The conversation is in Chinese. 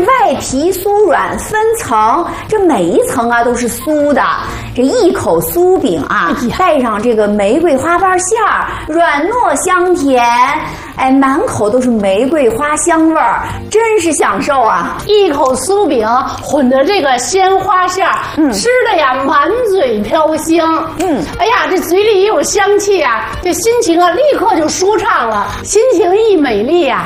外皮酥软分层，这每一层啊都是酥的。这一口酥饼啊，带上这个玫瑰花瓣馅儿，软糯香甜，哎，满口都是玫瑰花香味儿，真是享受啊！ 一口酥饼混着这个鲜花馅儿，吃的呀满嘴飘香。哎呀，这嘴里一有香气啊，这心情啊立刻就舒畅了，心情一美丽啊，